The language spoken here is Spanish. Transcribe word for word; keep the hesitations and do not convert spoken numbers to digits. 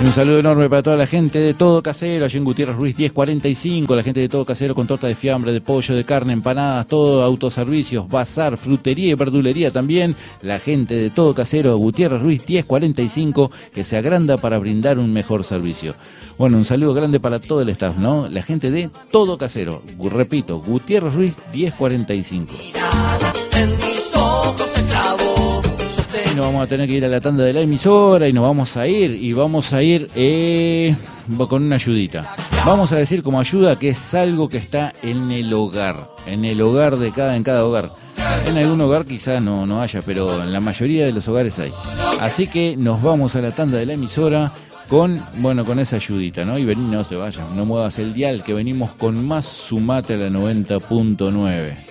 Un saludo enorme para toda la gente de Todo Casero, allí en Gutiérrez Ruiz diez cuarenta y cinco, la gente de Todo Casero con torta de fiambre, de pollo, de carne, empanadas, todo, autoservicios, bazar, frutería y verdulería también. La gente de Todo Casero, Gutiérrez Ruiz diez cuarenta y cinco, que se agranda para brindar un mejor servicio. Bueno, un saludo grande para todo el staff, ¿no? La gente de Todo Casero, repito, Gutiérrez Ruiz diez cuarenta y cinco. Y nos vamos a tener que ir a la tanda de la emisora y nos vamos a ir, y vamos a ir eh, con una ayudita. Vamos a decir como ayuda que es algo que está en el hogar, en el hogar de cada, en cada hogar. En algún hogar quizás no, no haya, pero en la mayoría de los hogares hay. Así que nos vamos a la tanda de la emisora con, bueno, con esa ayudita, ¿no? Y vení, no se vayan, no muevas el dial, que venimos con más Sumate a la noventa punto nueve.